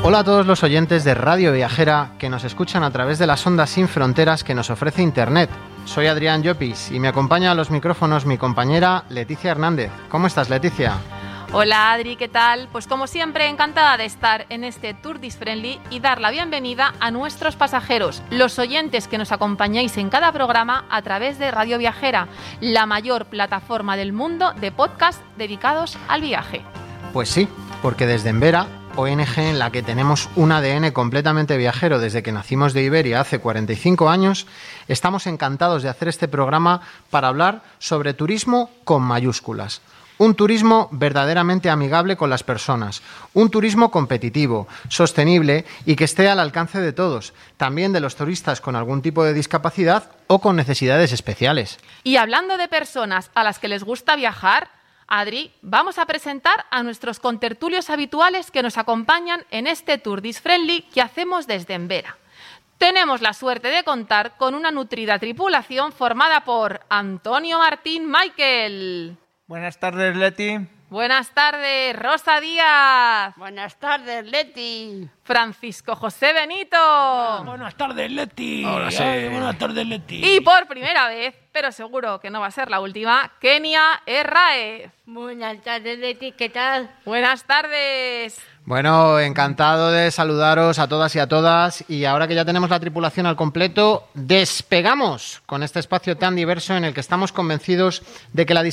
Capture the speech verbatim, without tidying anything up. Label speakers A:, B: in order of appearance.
A: Hola a todos los oyentes de Radio Viajera que nos escuchan a través de las ondas sin fronteras que nos ofrece Internet. Soy Adrián Llopis y me acompaña a los micrófonos mi compañera Leticia Hernández. ¿Cómo estás, Leticia?
B: Hola Adri, ¿qué tal? Pues como siempre, encantada de estar en este Tourdis Friendly y dar la bienvenida a nuestros pasajeros, los oyentes que nos acompañáis en cada programa a través de Radio Viajera, la mayor plataforma del mundo de podcast dedicados al viaje.
A: Pues sí, porque desde Envera, O N Ge en la que tenemos un A D N completamente viajero desde que nacimos de Iberia hace cuarenta y cinco años, estamos encantados de hacer este programa para hablar sobre turismo con mayúsculas. Un turismo verdaderamente amigable con las personas, un turismo competitivo, sostenible y que esté al alcance de todos, también de los turistas con algún tipo de discapacidad o con necesidades especiales.
B: Y hablando de personas a las que les gusta viajar, Adri, vamos a presentar a nuestros contertulios habituales que nos acompañan en este Tourdis Friendly que hacemos desde Envera. Tenemos la suerte de contar con una nutrida tripulación formada por Antonio Martín Michael.
C: Buenas tardes, Leti.
B: Buenas tardes, Rosa Díaz.
D: Buenas tardes, Leti.
B: Francisco José Benito.
E: Buenas tardes, Leti.
C: Hola, sí.
E: Ay, buenas tardes, Leti.
B: Y por primera vez, pero seguro que no va a ser la última, Kenia Herraez.
D: Buenas tardes, Leti. ¿Qué tal?
B: Buenas tardes.
A: Bueno, encantado de saludaros a todas y a todas, y ahora que ya tenemos la tripulación al completo, despegamos con este espacio tan diverso en el que estamos convencidos de que la